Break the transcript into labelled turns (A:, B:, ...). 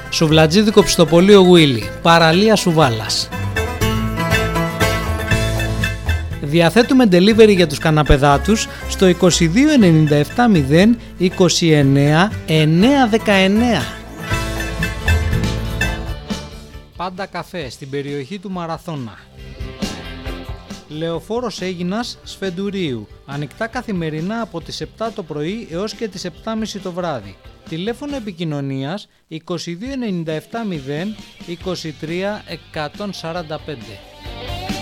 A: Σουβλατζίδικο Πιστοπωλείο Γουίλι, παραλία Σουβάλας. Διαθέτουμε delivery για τους καναπεδάτους στο 22 97 0 29 919. Πάντα καφέ στην περιοχή του Μαραθώνα. Λεωφόρος Αίγινας Σφεντουρίου. Ανοιχτά καθημερινά από τις 7 το πρωί έως και τις 7.30 το βράδυ. Τηλέφωνο επικοινωνίας 22 97 0 23 145.